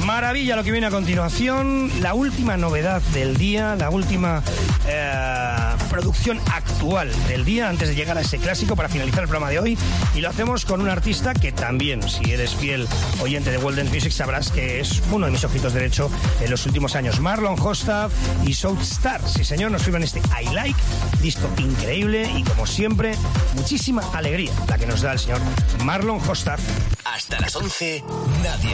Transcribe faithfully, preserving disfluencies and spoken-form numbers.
Maravilla lo que viene a continuación, la última novedad del día, la última eh, producción actual del día antes de llegar a ese clásico para finalizar el programa de hoy, y lo hacemos con un artista que también, si eres fiel oyente de World Dance Music, sabrás que es uno de mis ojitos derecho en los últimos años. Marlon Hostaf y South Star, sí señor, nos firman este I Like, disco increíble y como siempre, muchísima alegría la que nos da el señor Marlon Hostaf. Hasta las once, nadie